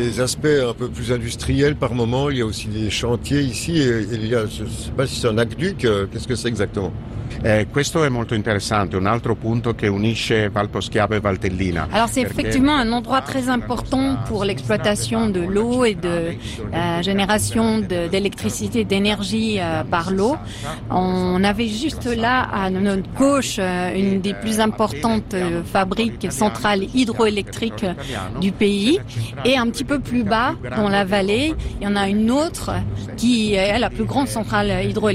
des aspects un peu plus industriels par moment. Il y a aussi des chantiers ici. Et il y a, je ne sais pas si c'est un aqueduc. Qu'est-ce que c'est exactement? Questo è molto interessante, un altro punto che unisce Val Poschiavo e Valtellina. Alors c'est effectivement un endroit très important pour l'exploitation de l'eau et de génération d'électricité et d'énergie par l'eau. On avait juste là à notre gauche une des plus importantes fabriques centrales hydroélectriques du pays, et un petit peu plus bas dans la vallée, il y en a une autre qui est la plus grande centrale hydroélectrique